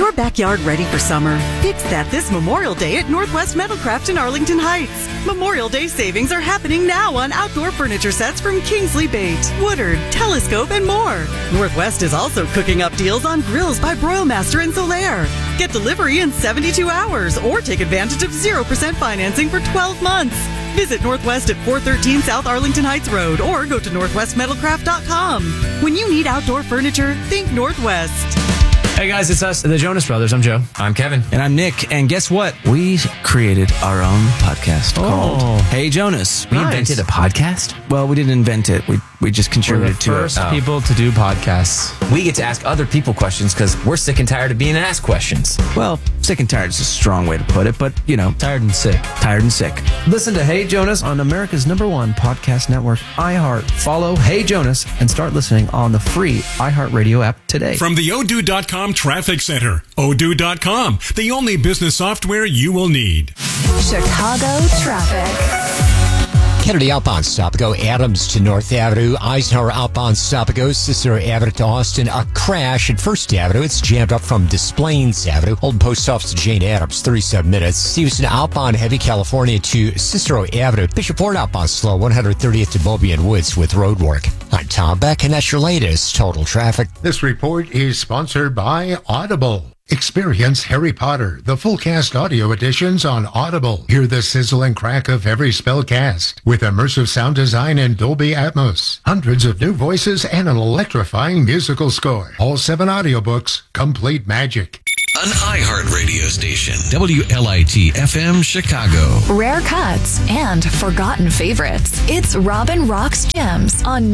your backyard ready for summer? Fix that this Memorial Day at Northwest Metalcraft in Arlington Heights. Memorial Day savings are happening now on outdoor furniture sets from Kingsley Bait, Woodard, Telescope, and more. Northwest is also cooking up deals on grills by Broilmaster and Solaire. Get delivery in 72 hours or take advantage of 0% financing for 12 months. Visit Northwest at 413 South Arlington Heights Road or go to northwestmetalcraft.com. When you need outdoor furniture, think Northwest. Hey guys, it's us, the Jonas Brothers. I'm Joe. I'm Kevin. And I'm Nick. And guess what? We created our own podcast called Hey Jonas. We invented a podcast? Well, we didn't invent it. We just contributed to it. We're the first people to do podcasts. We get to ask other people questions because we're sick and tired of being asked questions. Well, sick and tired is a strong way to put it, but, you know. Tired and sick. Tired and sick. Listen to Hey Jonas on America's #1 podcast network, iHeart. Follow Hey Jonas and start listening on the free iHeartRadio app today. From the Odoo.com Traffic Center, Odoo.com, the only business software you will need. Chicago traffic. Kennedy outbound Stopago, Adams to North Avenue, Eisenhower outbound Stopago, Cicero Avenue to Austin, a crash at First Avenue. It's jammed up from Des Plaines Avenue. Old Post Office to Jane Addams, 37 minutes. Stevenson outbound Heavy California to Cicero Avenue. Bishop Ford outbound slow, 130th to Bobby and Woods with road work. I'm Tom Beck, and that's your latest total traffic. This report is sponsored by Audible. Experience Harry Potter, the full cast audio editions on Audible. Hear the sizzle and crack of every spell cast with immersive sound design and Dolby Atmos. Hundreds of new voices and an electrifying musical score. All 7 audiobooks, complete magic. An iHeart radio station. WLIT FM Chicago. Rare cuts and forgotten favorites. It's Robin Rocks Gems on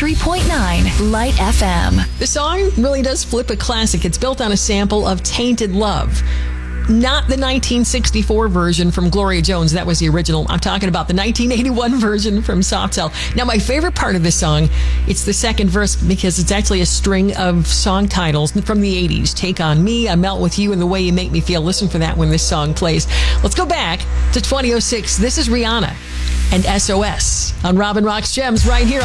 93.9 Light FM. The song really does flip a classic. It's built on a sample of Tainted Love. Not the 1964 version from Gloria Jones. That was the original. I'm talking about the 1981 version from Soft Cell. Now, my favorite part of this song, it's the second verse because it's actually a string of song titles from the 80s. Take On Me, I Melt With You, and The Way You Make Me Feel. Listen for that when this song plays. Let's go back to 2006. This is Rihanna and SOS on Robin Rocks Gems right here.